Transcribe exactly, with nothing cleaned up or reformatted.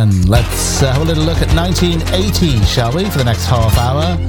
then let's uh, have a little look at nineteen eighty, shall we, for the next half hour?